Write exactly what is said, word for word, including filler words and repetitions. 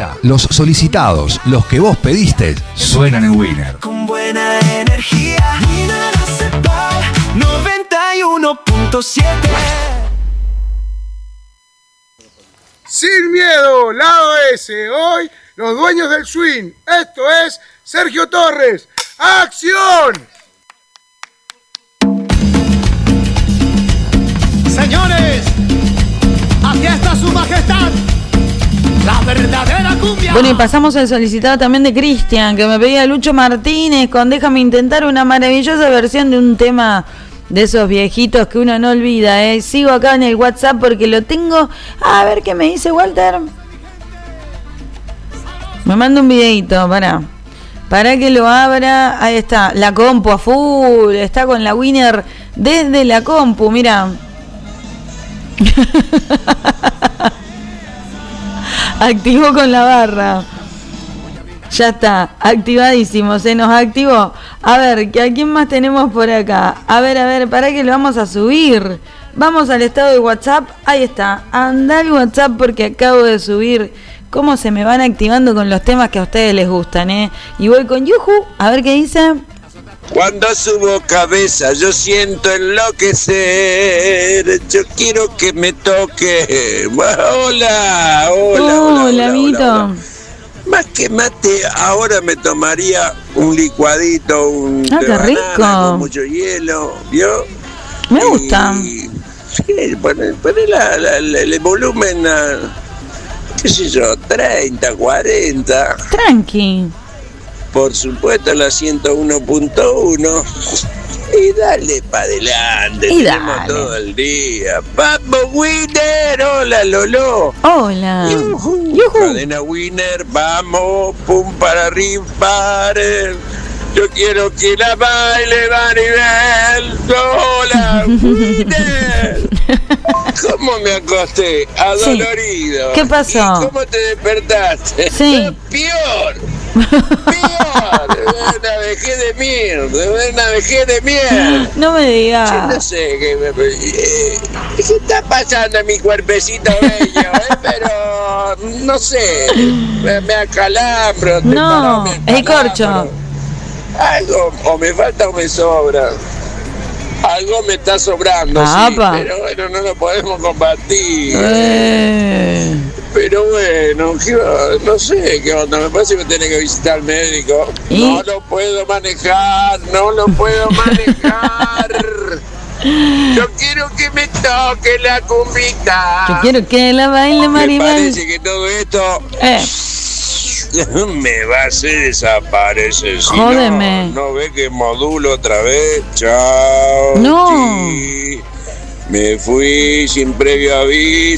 Ahora, los solicitados, los que vos pediste, suenan en Winner. Con buena energía, Winner Acepal noventa y uno punto siete. Sin miedo, lado S. Hoy, los dueños del swing. Esto es Sergio Torres. ¡Acción! Señores, aquí está su majestad, la verdadera cumbia. Bueno, y pasamos al solicitado también de Cristian, que me pedía Lucho Martínez con Déjame Intentar, una maravillosa versión de un tema de esos viejitos que uno no olvida, ¿eh? Sigo acá en el WhatsApp porque lo tengo. A ver qué me dice Walter. Me manda un videito, para Para que lo abra. Ahí está, la compu a full. Está con la Winner desde la compu, mira. Activó con la barra. Ya está, activadísimo, se nos activó. A ver, ¿a quién más tenemos por acá? A ver, a ver, para que lo vamos a subir. Vamos al estado de WhatsApp, ahí está. Anda al WhatsApp porque acabo de subir. Cómo se me van activando con los temas que a ustedes les gustan, ¿eh? Y voy con Yuju, a ver qué dice. Cuando subo cabeza yo siento enloquecer. Yo quiero que me toque. Hola, hola, hola, hola, hola, amiguito. hola, hola. Más que mate, ahora me tomaría un licuadito, un ah, de qué banana rico. con mucho hielo, ¿vio? Me y, gusta. Sí, poner, poner la, la, la, el volumen a, qué sé yo, treinta, cuarenta. Tranqui. Por supuesto, la ciento uno punto uno. Y dale para adelante, y tenemos dale. todo el día. ¡Vamos, Winner! ¡Hola, Lolo! Hola. ¡Yujú! Yujú. Cadena Winner, vamos, pum para arriba. Yo quiero que la baile Maribel. ¡Hola, Winner! ¿Cómo me acosté? Adolorido. Sí. ¿Qué pasó? ¿Y cómo te despertaste? Sí. ¡Peor! ¡Peor! Una vejez de mierda, una vejez de mierda. No me digas. Yo no sé qué, me, eh, qué está pasando en mi cuerpecito bello, eh, pero no sé, me, me acalambro. No, me el acalambro. corcho. Algo, o me falta o me sobra. Algo me está sobrando, Ah, sí, pa. pero bueno, no lo podemos combatir. Eh. Pero bueno, ¿qué, no sé qué onda, me parece que tiene que visitar al médico. ¿Y? No lo puedo manejar, no lo puedo manejar. Yo quiero que me toque la cumbita. Yo quiero que la baile Me Maribel. parece que todo esto Eh. me va a hacer desaparecer. Si Jódeme. no, no ve que modulo otra vez. Chao. No. Sí. Me fui sin previo aviso.